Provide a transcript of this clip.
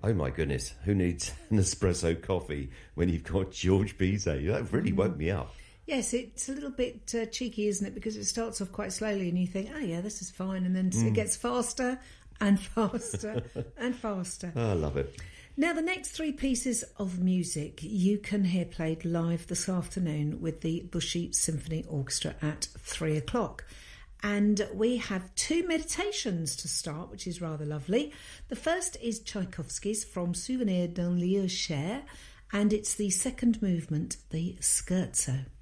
Oh my goodness, who needs an espresso coffee when you've got George Bizet? That really woke me up. Yes, it's a little bit cheeky, isn't it? Because it starts off quite slowly and you think, oh yeah, this is fine. And then it gets faster and faster and faster. Oh, I love it. Now, the next three pieces of music you can hear played live this afternoon with the Bushy Symphony Orchestra at 3 o'clock. And we have two meditations to start, which is rather lovely. The first is Tchaikovsky's From Souvenir d'un lieu cher, and it's the second movement, the Scherzo.